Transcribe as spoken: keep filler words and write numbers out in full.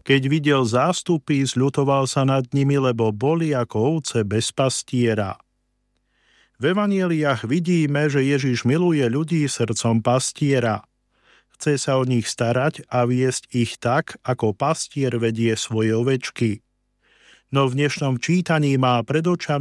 Keď videl zástupy, zľutoval sa nad nimi, lebo boli ako ovce bez pastiera. V evanjeliách vidíme, že Ježiš miluje ľudí srdcom pastiera. Chce sa o nich starať a viesť ich tak, ako pastier vedie svoje ovečky. No v dnešnom čítaní má pred očami